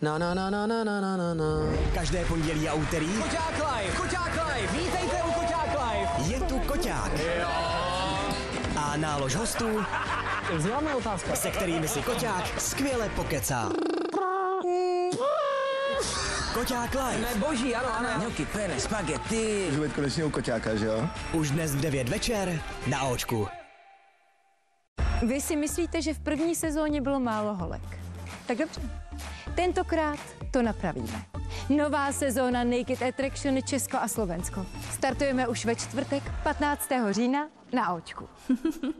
Na na na na na na na na na. Každé pondělí a úterý Koťák live, vítejte u Koťák live. je tu Koťák. Jo. A nálož hostů, Vzděláme otázka. se kterými si Koťák skvěle pokecá. Koťák live. Boží, ano, ano. Gnocchi, penne, spaghetti. Můžu být konečně u Koťáka, že jo? Už dnes v 9 večer na Očku. Vy si myslíte, že v první sezóně bylo málo holek. Tak dobře. Tentokrát to napravíme. Nová sezóna Naked Attraction Česko a Slovensko. Startujeme už ve čtvrtek 15. října na Očku.